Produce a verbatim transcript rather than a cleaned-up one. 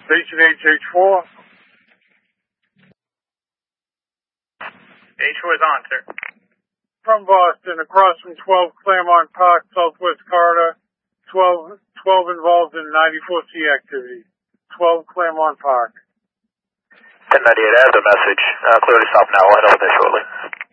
Station H H four. H four is on, sir. From Boston, across from twelve Claremont Park, Southwest Corridor. twelve, twelve involved in ninety-four C activity. twelve Claremont Park. ten ninety-eight, I have the message. Uh, clear to stop now. We'll head over there shortly.